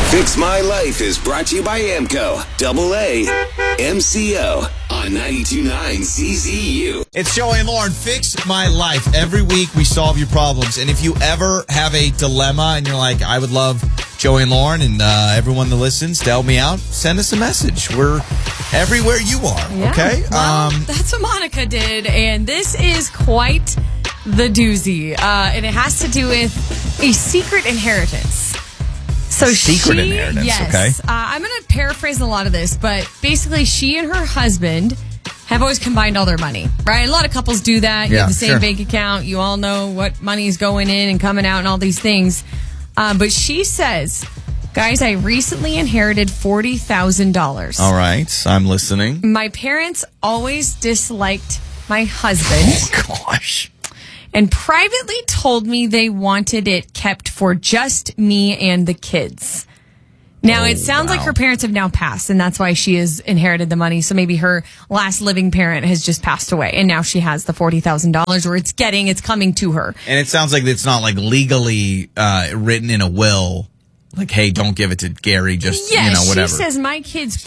Fix My Life is brought to you by AMCO, AA, MCO, on 92.9 CZU. It's Joey and Lauren, Fix My Life. Every week we solve your problems. And if you ever have a dilemma and you're like, I would love Joey and Lauren and everyone that listens to help me out, send us a message. We're everywhere you are, yeah. Okay? Well, that's what Monica did, and this is quite the doozy. And it has to do with a secret inheritance. So secret inheritance, yes, okay. I'm going to paraphrase a lot of this, but basically she and her husband have always combined all their money, right? A lot of couples do that. You have the same bank account. You all know what money is going in and coming out and all these things. But she says, guys, I recently inherited $40,000. All right, I'm listening. My parents always disliked my husband. Oh, gosh. And privately told me they wanted it kept for just me and the kids. Now, it sounds like her parents have now passed, and that's why she has inherited the money. So maybe her last living parent has just passed away, and now she has the $40,000, or it's coming to her. And it sounds like it's not like legally written in a will. Like, hey, don't give it to Gary, just, whatever. She says my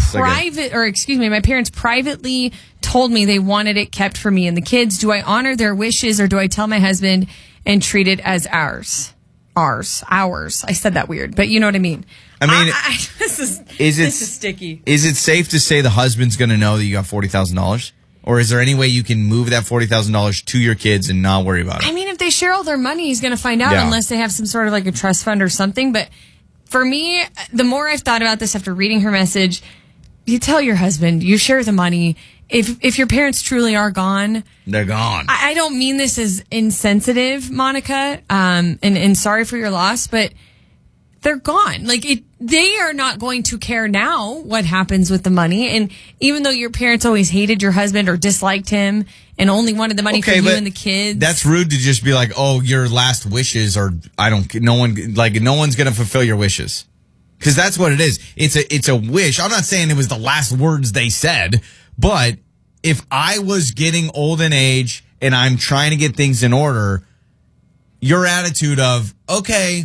my parents privately told me they wanted it kept for me and the kids. Do I honor their wishes, or do I tell my husband and treat it as ours? Ours. I said that weird, but you know what I mean. I mean, this is sticky. Is it safe to say the husband's going to know that you got $40,000? Or is there any way you can move that $40,000 to your kids and not worry about it? I mean, if they share all their money, he's going to find out unless they have some sort of like a trust fund or something. But for me, the more I've thought about this after reading her message, you tell your husband, you share the money. If your parents truly are gone, they're gone. I don't mean this as insensitive, Monica, and sorry for your loss, but they're gone. They are not going to care now what happens with the money. And even though your parents always hated your husband or disliked him and only wanted the money for you and the kids, that's rude to just be like, oh, your last wishes, or no one's going to fulfill your wishes. Because that's what it is. It's a wish. I'm not saying it was the last words they said, but if I was getting old in age and I'm trying to get things in order, your attitude of, okay,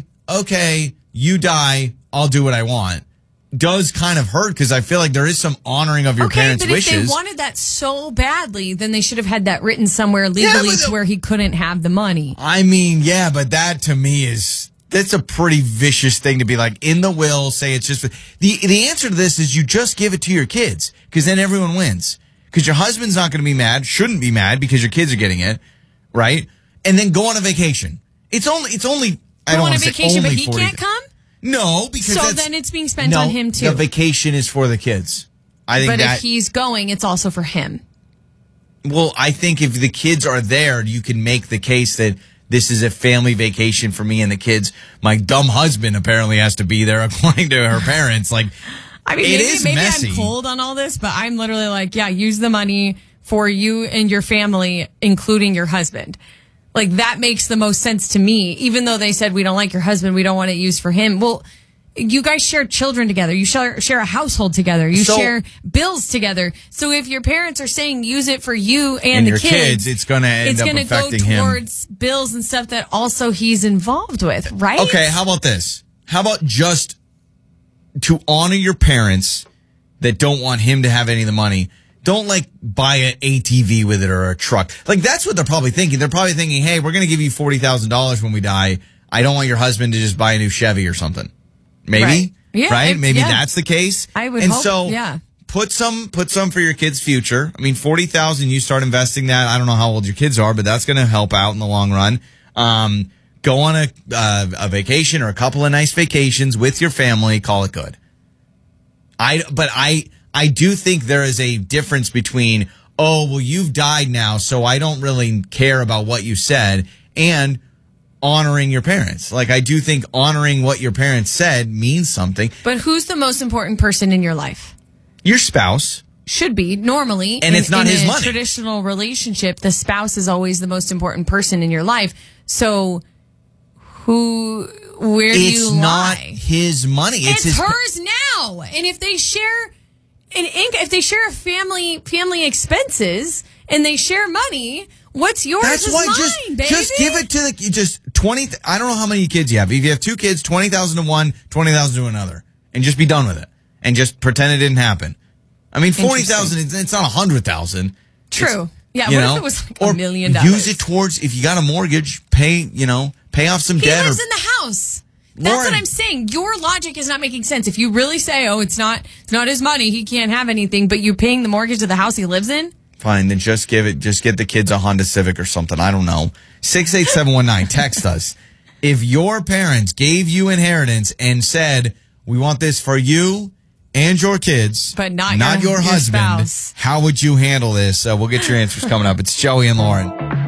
you die, I'll do what I want, does kind of hurt, because I feel like there is some honoring of your parents' wishes. If they wanted that so badly, then they should have had that written somewhere legally to where he couldn't have the money. I mean, yeah, but that to me that's a pretty vicious thing to be like, in the will, say it's just... The answer to this is you just give it to your kids, because then everyone wins. Because your husband's not going to be mad, shouldn't be mad, because your kids are getting it, right? And then go on a vacation. It's only I don't want to say vacation, only but he 40. Can't come? No, because then it's being spent on him too. The vacation is for the kids. But if he's going, it's also for him. Well, I think if the kids are there, you can make the case that this is a family vacation for me and the kids. My dumb husband apparently has to be there, according to her parents. Like, I mean, maybe messy. I'm cold on all this, but I'm literally like, yeah, use the money for you and your family, including your husband. Like, that makes the most sense to me, even though they said, we don't like your husband, we don't want it used for him. Well, you guys share children together. You share a household together. You share bills together. So if your parents are saying use it for you and the your kids, it's going to end up affecting him. Go towards bills and stuff that also he's involved with, right? Okay, how about this? How about just to honor your parents that don't want him to have any of the money? Don't buy an ATV with it or a truck. That's what they're probably thinking. They're probably thinking, hey, we're going to give you $40,000 when we die. I don't want your husband to just buy a new Chevy or something. Maybe, right? Yeah, right? Maybe that's the case. I would hope. So, yeah. Put some for your kids' future. I mean, $40,000. You start investing that. I don't know how old your kids are, but that's going to help out in the long run. Go on a vacation or a couple of nice vacations with your family. Call it good. I do think there is a difference between, oh, well, you've died now, so I don't really care about what you said, and honoring your parents. I do think honoring what your parents said means something. But who's the most important person in your life? Your spouse. Should be, normally. And it's not his money. In a traditional relationship, the spouse is always the most important person in your life. So, where do you lie? It's not his money. It's hers now. And if they share... if they share family expenses and they share money, what's yours is mine, baby. Just give it to 20. I don't know how many kids you have. If you have two kids, $20,000 to one, $20,000 to another, and just be done with it and just pretend it didn't happen. I mean, 40,000, it's not 100,000. True. Yeah, what if it was like $1 million? Use it towards, if you got a mortgage, pay off some debt. He lives in the house. That's what I'm saying. Your logic is not making sense. If you really say, oh, it's not his money, he can't have anything, but you're paying the mortgage of the house he lives in? Fine, then just get the kids a Honda Civic or something. I don't know. 68719, text us. If your parents gave you inheritance and said, we want this for you and your kids, but not your husband, spouse. how would you handle this? We'll get your answers coming up. It's Joey and Lauren.